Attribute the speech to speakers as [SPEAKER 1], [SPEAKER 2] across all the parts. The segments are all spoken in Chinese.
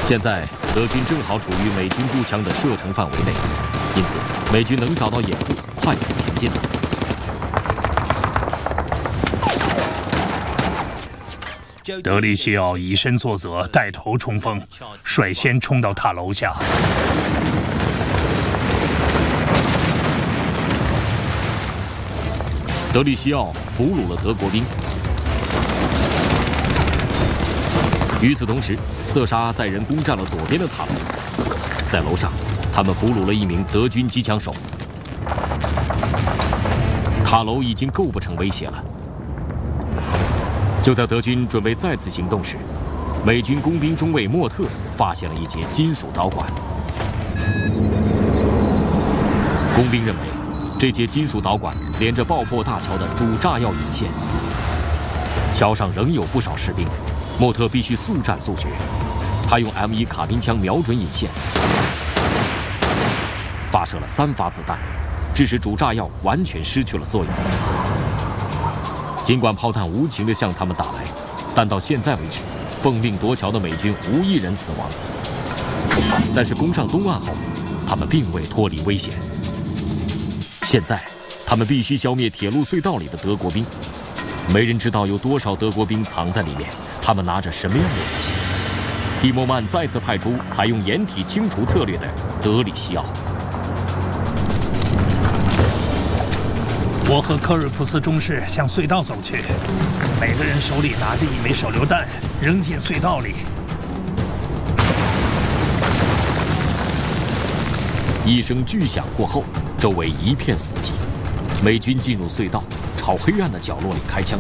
[SPEAKER 1] 现在德军正好处于美军步枪的射程范围内，因此美军能找到掩护，快速前进了。
[SPEAKER 2] 德利西奥以身作则，带头冲锋，率先冲到塔楼下。
[SPEAKER 1] 德利西奥俘虏了德国兵。与此同时，瑟莎带人攻占了左边的塔楼。在楼上，他们俘虏了一名德军机枪手。塔楼已经构不成威胁了。就在德军准备再次行动时，美军工兵中尉莫特发现了一节金属导管。工兵认为，这节金属导管连着爆破大桥的主炸药引线。桥上仍有不少士兵，莫特必须速战速决。他用 M1 卡宾枪瞄准引线，发射了3发子弹，致使主炸药完全失去了作用。尽管炮弹无情地向他们打来，但到现在为止，奉命夺桥的美军无一人死亡。但是攻上东岸后，他们并未脱离危险。现在，他们必须消灭铁路隧道里的德国兵。没人知道有多少德国兵藏在里面，他们拿着什么样的武器。蒂莫曼再次派出采用掩体清除策略的德里西奥。
[SPEAKER 2] 我和科瑞普斯中士向隧道走去，每个人手里拿着一枚手榴弹，扔进隧道里。
[SPEAKER 1] 一声巨响过后，周围一片死寂。美军进入隧道，朝黑暗的角落里开枪。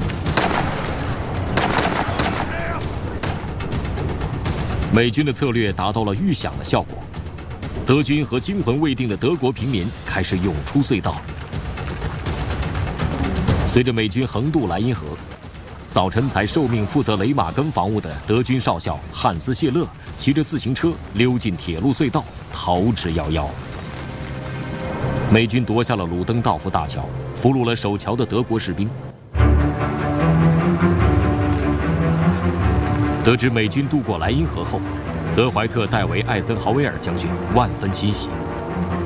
[SPEAKER 1] 美军的策略达到了预想的效果，德军和惊魂未定的德国平民开始涌出隧道。随着美军横渡莱茵河，早晨才受命负责雷马根防务的德军少校汉斯·谢勒骑着自行车溜进铁路隧道，逃之夭夭。美军夺下了鲁登道夫大桥，俘虏了守桥的德国士兵。得知美军渡过莱茵河后，德怀特·戴维·艾森豪威尔将军万分欣喜。